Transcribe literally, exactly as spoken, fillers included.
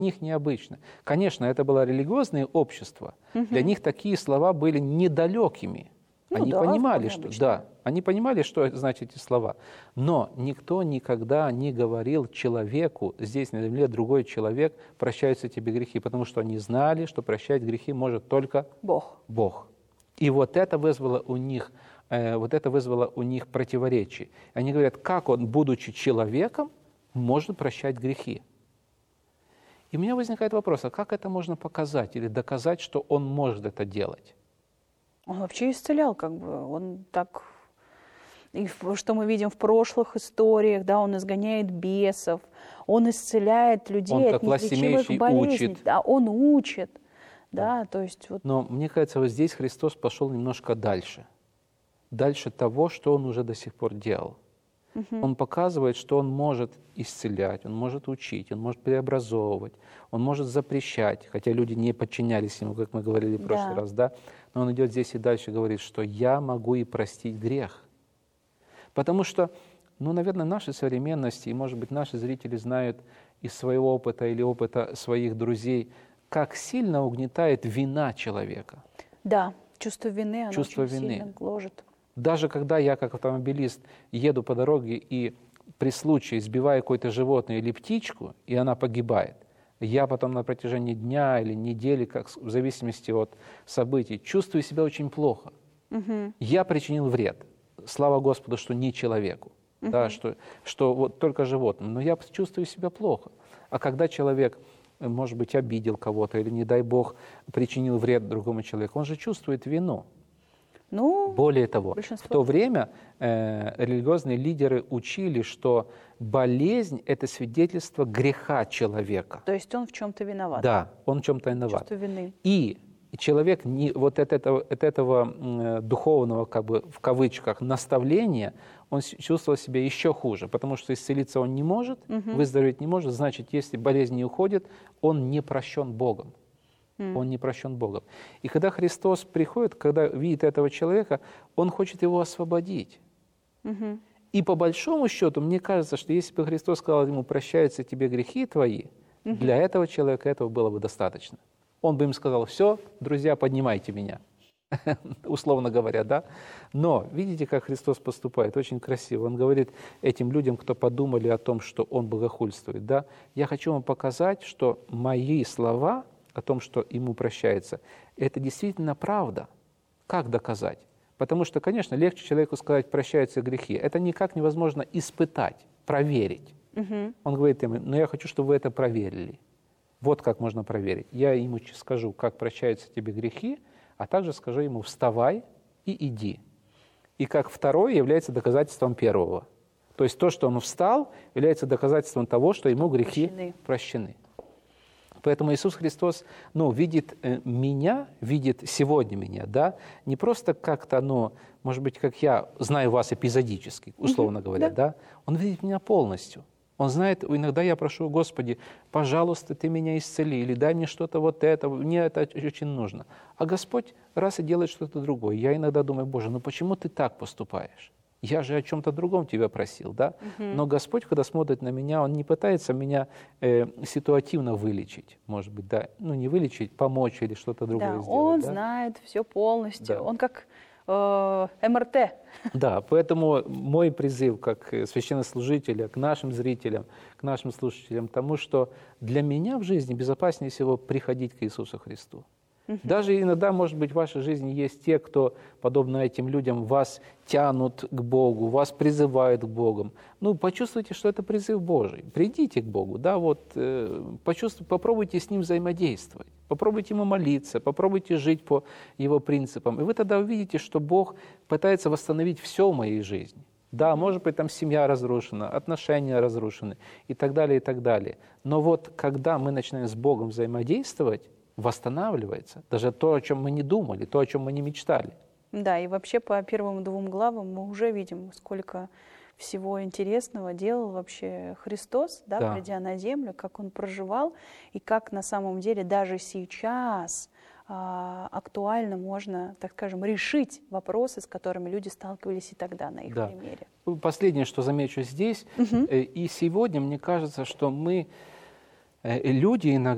них необычно. Конечно, это было религиозное общество. Угу. Для них такие слова были недалекими. Ну, они да, понимали, что обычно. да, они понимали, что значат эти слова. Но никто никогда не говорил человеку, здесь на земле другой человек, прощаются тебе грехи, потому что они знали, что прощать грехи может только Бог. Бог. И вот это вызвало у них, э, вот это вызвало у них противоречие. Они говорят, как он, будучи человеком, может прощать грехи? И у меня возникает вопрос, а как это можно показать или доказать, что он может это делать? Он вообще исцелял, как бы, он так, и что мы видим в прошлых историях, да, он изгоняет бесов, он исцеляет людей он, от неизлечимых болезней, учит. Да, он учит, да, да, то есть вот. Но мне кажется, вот здесь Христос пошел немножко дальше, дальше того, что он уже до сих пор делал. Угу. Он показывает, что он может исцелять, он может учить, он может преобразовывать, он может запрещать, хотя люди не подчинялись ему, как мы говорили в прошлый да. раз, да? Но он идет здесь и дальше говорит, что я могу и простить грех. Потому что, ну, наверное, наши современности, и, может быть, наши зрители знают из своего опыта или опыта своих друзей, как сильно угнетает вина человека. Да, чувство вины, оно чувство очень вины. сильно гложет. Даже когда я, как автомобилист, еду по дороге и при случае сбиваю какое-то животное или птичку, и она погибает, я потом на протяжении дня или недели, как, в зависимости от событий, чувствую себя очень плохо. Угу. Я причинил вред. Слава Господу, что не человеку, угу. да, что, что вот только животным. Но я чувствую себя плохо. А когда человек, может быть, обидел кого-то или, не дай Бог, причинил вред другому человеку, он же чувствует вину. Ну, более того, большинство... в то время э, религиозные лидеры учили, что болезнь – это свидетельство греха человека. То есть он в чем-то виноват. Да, он в чем-то виноват. Чувство вины. И человек не, вот от этого, от этого э, духовного, как бы, в кавычках, наставления, он чувствовал себя еще хуже, потому что исцелиться он не может, угу. выздороветь не может, значит, если болезнь не уходит, он не прощен Богом. Он не прощен Богом. И когда Христос приходит, когда видит этого человека, Он хочет его освободить. Угу. И по большому счету, мне кажется, что если бы Христос сказал ему, прощаются тебе грехи твои, угу. для этого человека этого было бы достаточно. Он бы им сказал, все, друзья, поднимайте меня. Условно говоря, да? Но видите, как Христос поступает? Очень красиво. Он говорит этим людям, кто подумали о том, что Он богохульствует, да? Я хочу вам показать, что мои слова о том, что ему прощается, это действительно правда. Как доказать? Потому что, конечно, легче человеку сказать, прощаются грехи. Это никак невозможно испытать, проверить. Угу. Он говорит им, но я хочу, чтобы вы это проверили. Вот как можно проверить. Я ему скажу, как прощаются тебе грехи, а также скажу ему, вставай и иди. И как второе является доказательством первого. То есть то, что он встал, является доказательством того, что ему грехи прощены. прощены. Поэтому Иисус Христос, ну, видит э, меня, видит сегодня меня, да, не просто как-то, ну, может быть, как я знаю вас эпизодически, условно mm-hmm, говоря, да. да, Он видит меня полностью. Он знает, иногда я прошу, Господи, пожалуйста, Ты меня исцели, или дай мне что-то вот это, мне это очень нужно. А Господь раз и делает что-то другое. Я иногда думаю, Боже, ну почему Ты так поступаешь? Я же о чем-то другом тебя просил, да? Угу. Но Господь, когда смотрит на меня, Он не пытается меня э, ситуативно вылечить, может быть, да? Ну, не вылечить, помочь или что-то другое да, сделать. Он да? знает все полностью. Да. Он как э, эм эр тэ. Да, поэтому мой призыв как священнослужителя к нашим зрителям, к нашим слушателям, тому, что для меня в жизни безопаснее всего приходить к Иисусу Христу. Даже иногда, может быть, в вашей жизни есть те, кто, подобно этим людям, вас тянут к Богу, вас призывают к Богу. Ну, почувствуйте, что это призыв Божий. Придите к Богу, да, вот, э, почувствуйте, попробуйте с Ним взаимодействовать, попробуйте Ему молиться, попробуйте жить по Его принципам. И вы тогда увидите, что Бог пытается восстановить все в моей жизни. Да, может быть, там семья разрушена, отношения разрушены и так далее, и так далее. Но вот когда мы начинаем с Богом взаимодействовать, восстанавливается даже то, о чем мы не думали, то, о чем мы не мечтали. Да, и вообще по первым двум главам мы уже видим, сколько всего интересного делал вообще Христос, да, да. придя на землю, как Он проживал, и как на самом деле даже сейчас а, актуально можно, так скажем, решить вопросы, с которыми люди сталкивались и тогда на их да. примере. Последнее, что замечу здесь, угу. и сегодня мне кажется, что мы, люди иногда